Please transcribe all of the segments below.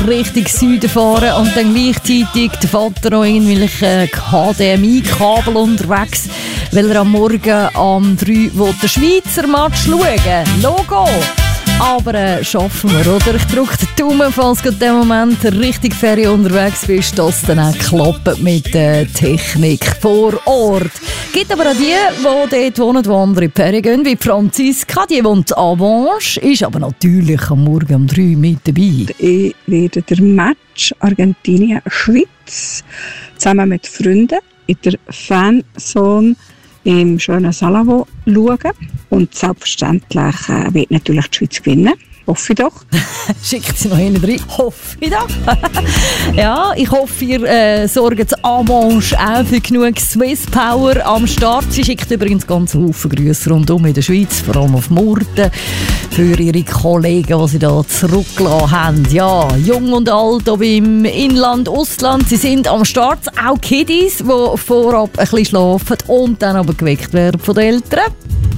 Richtung Süden fahren und dann gleichzeitig der Vater noch irgendwelche HDMI-Kabel unterwegs, weil er am Morgen um 3 den Schweizer Match schauen. Logo! Aber schaffen wir, oder? Ich drücke den Daumen, falls du in dem Moment richtig Ferien unterwegs bist, dass es dann auch klappt mit der Technik vor Ort. Gibt aber auch die dort wohnen, die andere in die Ferien gehen, wie Franziska, die wohnt Avanche, ist aber natürlich am Morgen um 3 mit dabei. Ich werde den Match Argentinien-Schweiz zusammen mit Freunden in der Fanzone im schönen Salavo schauen. Und selbstverständlich wird natürlich die Schweiz gewinnen. Hoffe ich doch. Schickt sie noch hinten rein. Hoffe ich doch. Ja, ich hoffe, ihr sorgt Avanche auch für genug Swiss Power am Start. Sie schickt übrigens ganz Haufen Grüße rundum in der Schweiz, vor allem auf Murten, für ihre Kollegen, die sie da zurückgelassen haben. Ja, jung und alt, ob im Inland, Ausland, sie sind am Start. Auch Kiddies, die vorab ein bisschen schlafen und dann aber geweckt werden von den Eltern.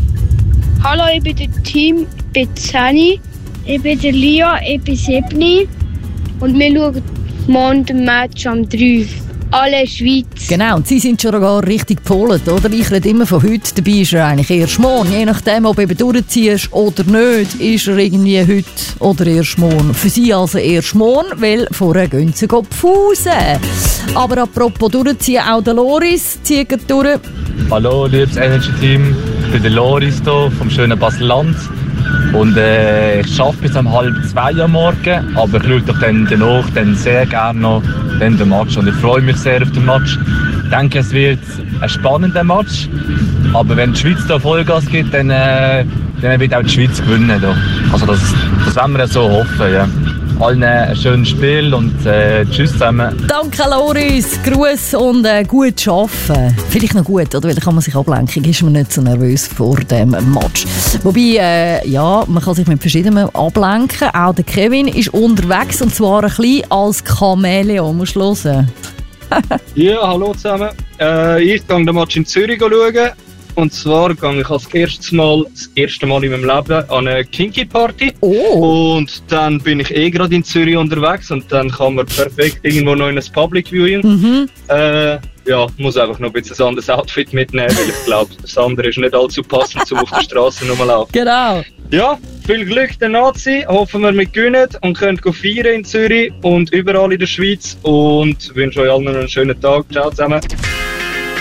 Hallo, ich bin der Team Bezani. Ich bin der Lia, ich bin 7 und wir schauen morgen den Match um 3. Alle Schweiz. Genau, und Sie sind schon gar richtig gepolt, oder? Ich rede immer von heute, dabei ist er eigentlich erst morgen. Je nachdem, ob du eben durchziehst oder nicht, ist er irgendwie heute oder erst morgen. Für Sie also erst morgen, weil vorher gehen Sie pfusen. Aber apropos durchziehen, auch der Loris zieht durch. Hallo, liebes Energy-Team. Ich bin der Loris hier vom schönen Basel-Land. Und ich arbeite bis um 1:30 am Morgen, aber ich schaue doch dann danach sehr gerne noch den Match und ich freue mich sehr auf den Match. Ich denke, es wird ein spannender Match, aber wenn die Schweiz da Vollgas gibt, dann wird auch die Schweiz gewinnen. Da. Also das wollen wir so hoffen, ja. Allen ein schönes Spiel und tschüss zusammen. Danke Loris, Gruß und gut arbeiten. Vielleicht noch gut, oder? Weil dann kann man sich ablenken, ist man nicht so nervös vor dem Match. Wobei, ja, man kann sich mit verschiedenen ablenken. Auch der Kevin ist unterwegs und zwar ein bisschen als Chamäleon. Musst du hören. Ja, hallo zusammen. Ich gehe den Match in Zürich schauen. Und zwar gehe ich das erste Mal in meinem Leben an eine Kinky-Party. Oh. Und dann bin ich gerade in Zürich unterwegs und dann kann man perfekt irgendwo noch in ein Public Viewing. Mhm. Ja, muss einfach noch ein bisschen ein anderes Outfit mitnehmen, weil ich glaube, das andere ist nicht allzu passend, um auf der Straße rumzulaufen. Genau. Ja, viel Glück der Nazi. Hoffen wir, wir gewinnen und können feiern in Zürich und überall in der Schweiz. Und wünsche euch allen noch einen schönen Tag. Ciao zusammen.